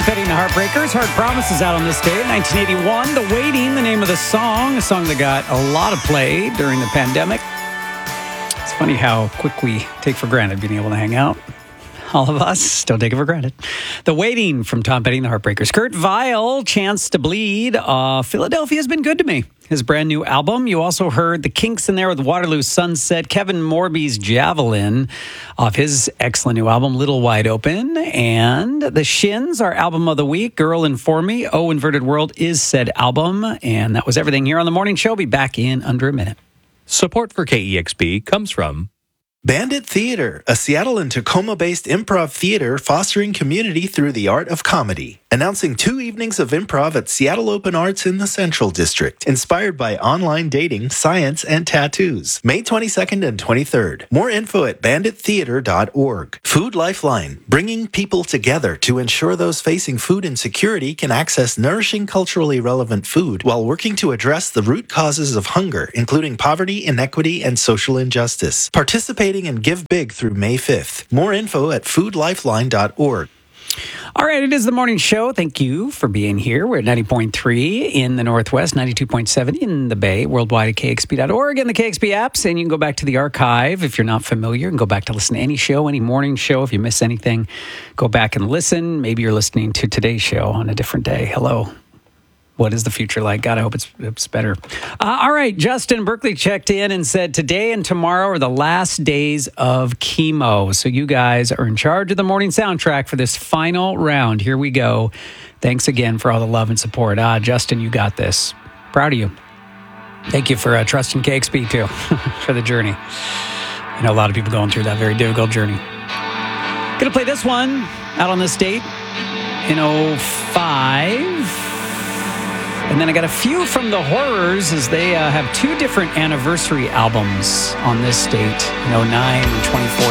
Tom Petty and the Heartbreakers. Hard Promises out on this day in 1981. The Waiting, the name of the song, a song that got a lot of play during the pandemic. It's funny how quick we take for granted being able to hang out. All of us still take it for granted. The Waiting from Tom Petty and the Heartbreakers. Kurt Vile, Chance to Bleed. Philadelphia's been good to me. His brand new album. You also heard the Kinks in there with Waterloo Sunset. Kevin Morby's Javelin off his excellent new album, Little Wide Open. And the Shins, our album of the week, Girl Inform Me. Oh, Inverted World is said album. And that was everything here on the morning show. Be back in under a minute. Support for KEXP comes from Bandit Theater, a Seattle and Tacoma-based improv theater fostering community through the art of comedy. Announcing 2 evenings of improv at Seattle Open Arts in the Central District, inspired by online dating, science, and tattoos. May 22nd and 23rd. More info at bandittheater.org. Food Lifeline, bringing people together to ensure those facing food insecurity can access nourishing, culturally relevant food while working to address the root causes of hunger, including poverty, inequity, and social injustice. Participating and give big through May 5th. More info at foodlifeline.org. All right, it is the morning show. Thank you for being here. We're at 90.3 in the Northwest, 92.7 in the Bay, worldwide at KXP.org and the KXP apps. And you can go back to the archive if you're not familiar and go back to listen to any show, any morning show. If you miss anything, go back and listen. Maybe you're listening to today's show on a different day. Hello. What is the future like? God, I hope it's better. All right, Justin Berkeley checked in and said, today and tomorrow are the last days of chemo. So you guys are in charge of the morning soundtrack for this final round. Here we go. Thanks again for all the love and support. Justin, you got this. Proud of you. Thank you for trusting KXP, too, for the journey. I know a lot of people going through that very difficult journey. Going to play this one out on this date in 2005. And then I got a few from the Horrors as they have 2 different anniversary albums on this date in 2009 and 2014.